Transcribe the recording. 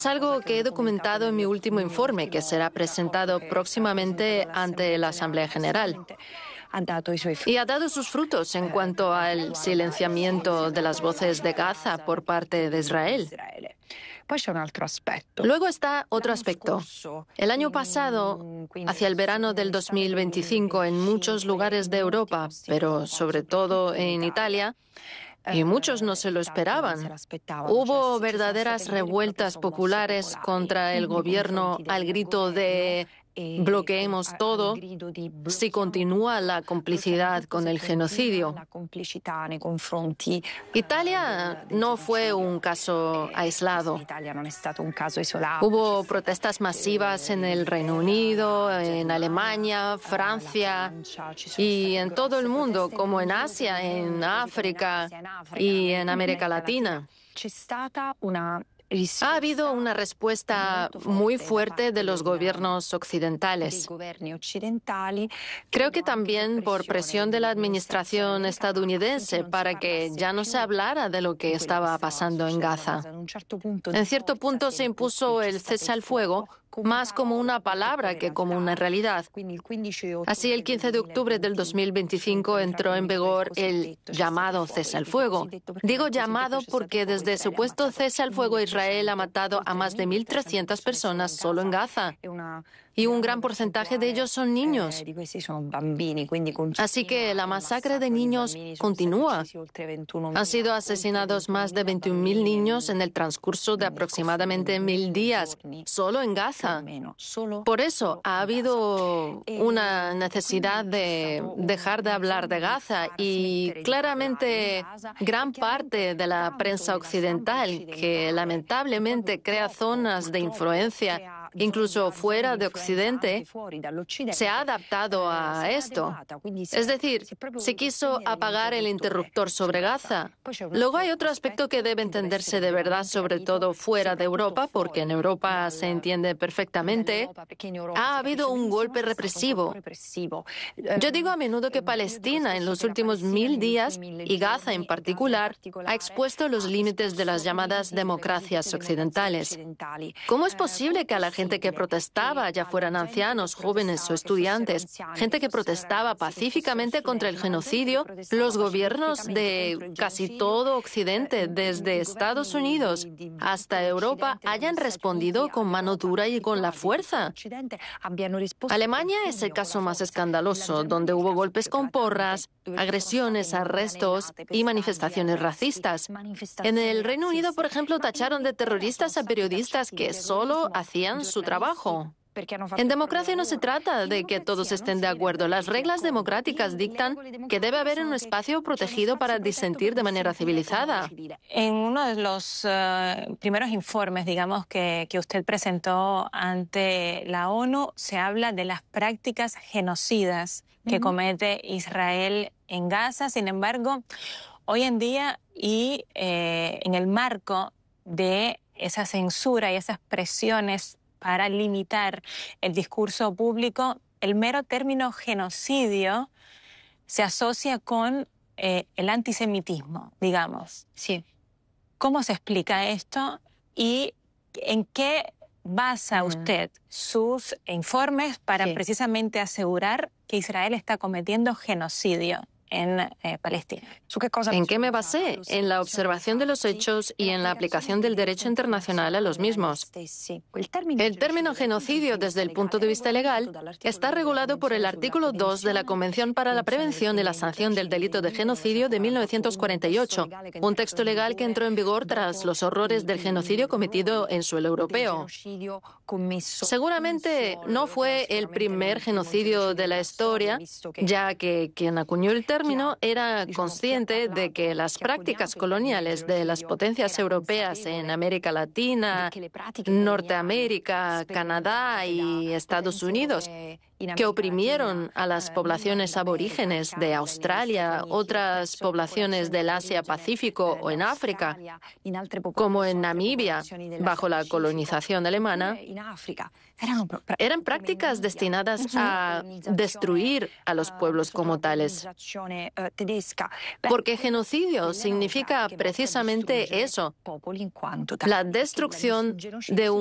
Es algo que he documentado en mi último informe, que será presentado próximamente ante la Asamblea General. Y ha dado sus frutos en cuanto al silenciamiento de las voces de Gaza por parte de Israel. Luego está otro aspecto. El año pasado, hacia el verano del 2025, en muchos lugares de Europa, pero sobre todo en Italia, y muchos no se lo esperaban, hubo verdaderas revueltas populares contra el gobierno al grito de bloqueemos todo si continúa la complicidad con el genocidio. Italia no fue un caso aislado. Hubo protestas masivas en el Reino Unido, en Alemania, Francia y en todo el mundo, como en Asia, en África y en América Latina. Ha habido una respuesta muy fuerte de los gobiernos occidentales. Creo que también por presión de la administración estadounidense para que ya no se hablara de lo que estaba pasando en Gaza. En cierto punto se impuso el cese al fuego más como una palabra que como una realidad. Así, el 15 de octubre del 2025 entró en vigor el llamado cese al fuego. Digo llamado porque desde su supuesto cese al fuego Israel ha matado a más de 1.300 personas solo en Gaza. Y un gran porcentaje de ellos son niños. Así que la masacre de niños continúa. Han sido asesinados más de 21.000 niños en el transcurso de aproximadamente 1.000 días, solo en Gaza. Por eso ha habido una necesidad de dejar de hablar de Gaza y claramente gran parte de la prensa occidental, que lamentablemente crea zonas de influencia incluso fuera de Occidente, se ha adaptado a esto. Es decir, se quiso apagar el interruptor sobre Gaza. Luego hay otro aspecto que debe entenderse de verdad, sobre todo fuera de Europa, porque en Europa se entiende perfectamente. Ha habido un golpe represivo. Yo digo a menudo que Palestina en los últimos 1.000 días, y Gaza en particular, ha expuesto los límites de las llamadas democracias occidentales. ¿Cómo es posible que a la gente que protestaba, ya fueran ancianos, jóvenes o estudiantes, gente que protestaba pacíficamente contra el genocidio, los gobiernos de casi todo Occidente, desde Estados Unidos hasta Europa, hayan respondido con mano dura y con la fuerza? Alemania es el caso más escandaloso, donde hubo golpes con porras, agresiones, arrestos y manifestaciones racistas. En el Reino Unido, por ejemplo, tacharon de terroristas a periodistas que solo hacían su trabajo. En democracia no se trata de que todos estén de acuerdo. Las reglas democráticas dictan que debe haber un espacio protegido para disentir de manera civilizada. En uno de los primeros informes, digamos, que usted presentó ante la ONU, se habla de las prácticas genocidas que comete Israel en Gaza. Sin embargo, hoy en día y en el marco de esa censura y esas presiones para limitar el discurso público, el mero término genocidio se asocia con el antisemitismo, digamos. Sí. ¿Cómo se explica esto y en qué basa usted sus informes para precisamente asegurar que Israel está cometiendo genocidio en Palestina? ¿En qué me basé? En la observación de los hechos y en la aplicación del derecho internacional a los mismos. El término genocidio, desde el punto de vista legal, está regulado por el artículo 2 de la Convención para la Prevención y la Sanción del Delito de Genocidio de 1948, un texto legal que entró en vigor tras los horrores del genocidio cometido en suelo europeo. Seguramente no fue el primer genocidio de la historia, ya que quien acuñó el término era consciente de que las prácticas coloniales de las potencias europeas en América Latina, Norteamérica, Canadá y Estados Unidos que oprimieron a las poblaciones aborígenes de Australia, otras poblaciones del Asia-Pacífico o en África, como en Namibia, bajo la colonización alemana, eran prácticas destinadas a destruir a los pueblos como tales. Porque genocidio significa precisamente eso, la destrucción de